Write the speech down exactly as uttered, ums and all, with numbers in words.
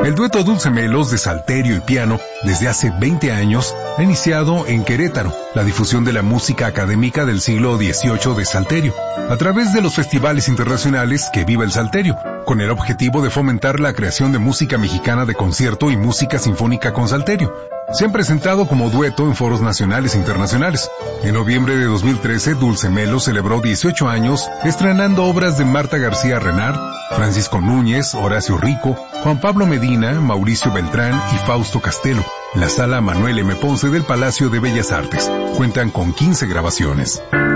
El dueto Dulce Melos de salterio y piano, desde hace veinte años, ha iniciado en Querétaro la difusión de la música académica del siglo dieciocho de salterio, a través de los festivales internacionales Que Viva el Salterio, con el objetivo de fomentar la creación de música mexicana de concierto y música sinfónica con salterio. Se han presentado como dueto en foros nacionales e internacionales. En noviembre de dos mil trece, Dulce Melos celebró dieciocho años, estrenando obras de Marta García Renard, Francisco Núñez, Horacio Rico, Juan Pablo Medina, Mauricio Beltrán y Fausto Castelo. La Sala Manuel M. Ponce del Palacio de Bellas Artes. Cuentan con quince grabaciones.